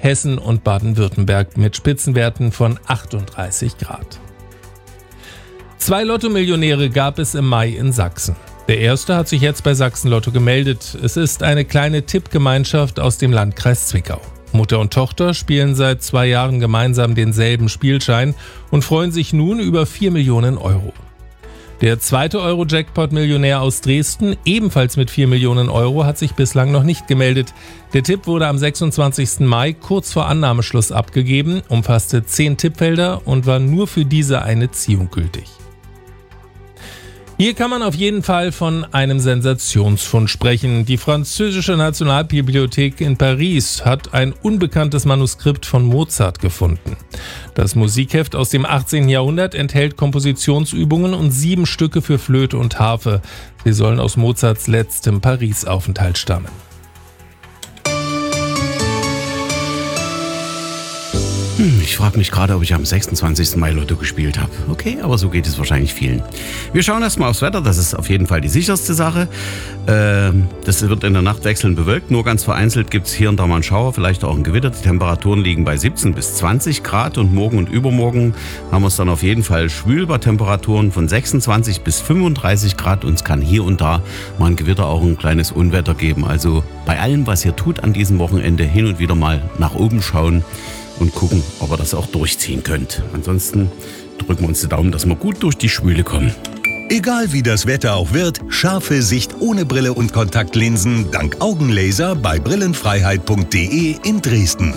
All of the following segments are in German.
Hessen und Baden-Württemberg mit Spitzenwerten von 38 Grad. 2 Lotto-Millionäre gab es im Mai in Sachsen. Der erste hat sich jetzt bei Sachsen-Lotto gemeldet. Es ist eine kleine Tippgemeinschaft aus dem Landkreis Zwickau. Mutter und Tochter spielen seit 2 Jahren gemeinsam denselben Spielschein und freuen sich nun über 4 Millionen Euro. Der zweite Euro-Jackpot-Millionär aus Dresden, ebenfalls mit 4 Millionen Euro, hat sich bislang noch nicht gemeldet. Der Tipp wurde am 26. Mai kurz vor Annahmeschluss abgegeben, umfasste 10 Tippfelder und war nur für diese eine Ziehung gültig. Hier kann man auf jeden Fall von einem Sensationsfund sprechen. Die französische Nationalbibliothek in Paris hat ein unbekanntes Manuskript von Mozart gefunden. Das Musikheft aus dem 18. Jahrhundert enthält Kompositionsübungen und 7 Stücke für Flöte und Harfe. Sie sollen aus Mozarts letztem Paris-Aufenthalt stammen. Ich frage mich gerade, ob ich am 26. Mai Lotto gespielt habe. Okay, aber so geht es wahrscheinlich vielen. Wir schauen erstmal aufs Wetter, das ist auf jeden Fall die sicherste Sache. Das wird in der Nacht wechselnd bewölkt, nur ganz vereinzelt gibt es hier und da mal einen Schauer, vielleicht auch ein Gewitter. Die Temperaturen liegen bei 17 bis 20 Grad und morgen und übermorgen haben wir es dann auf jeden Fall schwül bei Temperaturen von 26 bis 35 Grad und es kann hier und da mal ein Gewitter, auch ein kleines Unwetter geben. Also bei allem, was ihr tut an diesem Wochenende, hin und wieder mal nach oben schauen und gucken, ob ihr das auch durchziehen könnt. Ansonsten drücken wir uns die Daumen, dass wir gut durch die Schwüle kommen. Egal wie das Wetter auch wird, scharfe Sicht ohne Brille und Kontaktlinsen dank Augenlaser bei brillenfreiheit.de in Dresden.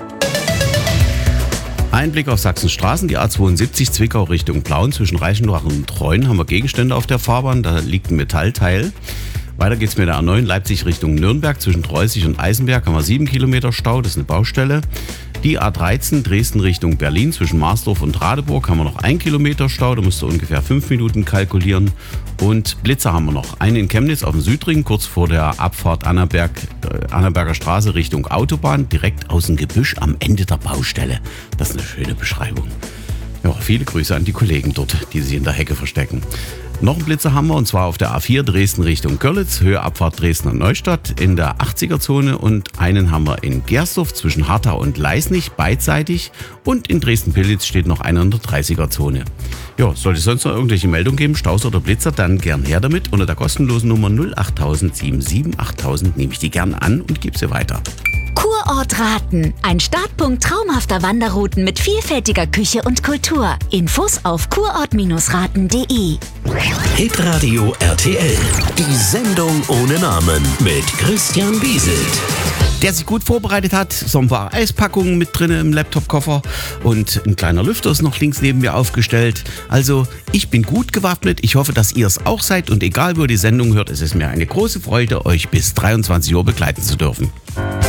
Ein Blick auf Sachsens Straßen, die A72 Zwickau Richtung Plauen zwischen Reichenbach und Treuen haben wir Gegenstände auf der Fahrbahn, da liegt ein Metallteil. Weiter geht's mit der A9 Leipzig Richtung Nürnberg. Zwischen Treußig und Eisenberg haben wir 7 Kilometer Stau, das ist eine Baustelle. Die A13 Dresden Richtung Berlin zwischen Marsdorf und Radeburg haben wir noch 1 Kilometer Stau, da musst du ungefähr 5 Minuten kalkulieren. Und Blitzer haben wir noch. Einen in Chemnitz auf dem Südring, kurz vor der Abfahrt Annaberger Straße Richtung Autobahn, direkt aus dem Gebüsch am Ende der Baustelle. Das ist eine schöne Beschreibung. Ja, viele Grüße an die Kollegen dort, die sich in der Hecke verstecken. Noch einen Blitzer haben wir, und zwar auf der A4 Dresden Richtung Görlitz, Höhe Abfahrt Dresdner Neustadt in der 80er-Zone, und einen haben wir in Gersdorf zwischen Hartau und Leisnig beidseitig, und in Dresden-Pillitz steht noch einer in der 30er-Zone. Ja, sollte es sonst noch irgendwelche Meldungen geben, Staus oder Blitzer, dann gern her damit. Unter der kostenlosen Nummer 08000 77 8000 nehme ich die gern an und gebe sie weiter. Kurort Raten. Ein Startpunkt traumhafter Wanderrouten mit vielfältiger Küche und Kultur. Infos auf kurort-raten.de. Hitradio RTL. Die Sendung ohne Namen mit Christian Bieselt. Der sich gut vorbereitet hat, so ein paar Eispackungen mit drin im Laptopkoffer und ein kleiner Lüfter ist noch links neben mir aufgestellt. Also ich bin gut gewappnet, ich hoffe, dass ihr es auch seid, und egal wo ihr die Sendung hört, es ist mir eine große Freude, euch bis 23 Uhr begleiten zu dürfen.